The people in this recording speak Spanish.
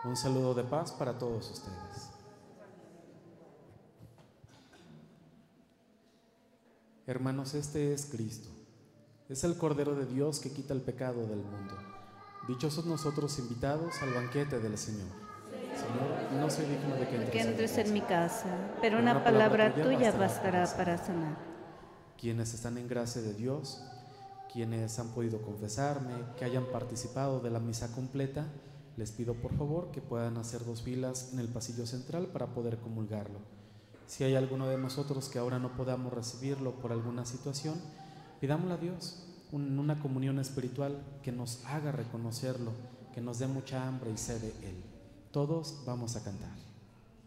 Un saludo de paz para todos ustedes. Hermanos, este es Cristo. Es el Cordero de Dios que quita el pecado del mundo. Dichosos nosotros invitados al banquete del Señor. Señor, no soy digno de que entres en mi casa, pero una palabra tuya bastará para sanar. Quienes están en gracia de Dios, quienes han podido confesarme, que hayan participado de la misa completa, les pido por favor que puedan hacer 2 filas en el pasillo central para poder comulgarlo. Si hay alguno de nosotros que ahora no podamos recibirlo por alguna situación, pidámosle a Dios una comunión espiritual que nos haga reconocerlo, que nos dé mucha hambre y sed de Él. Todos vamos a cantar.